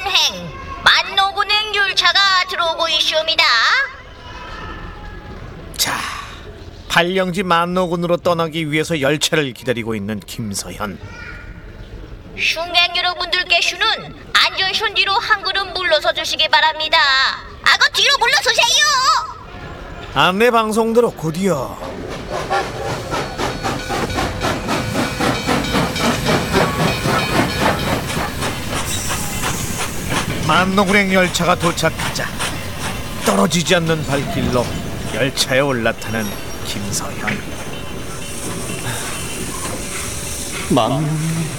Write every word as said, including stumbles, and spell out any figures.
운행 만노군행 열차가 들어오고 있습니다. 자, 발령지 만노군으로 떠나기 위해서 열차를 기다리고 있는 김서현. 승객 여러분들께서는 안전선 뒤로 한 걸음 물러서 주시기 바랍니다. 아그 뒤로 물러서세요. 안내 방송대로 곧이요. 만노군행 열차가 도착하자 떨어지지 않는 발길로 열차에 올라타는 김서현. 만노군의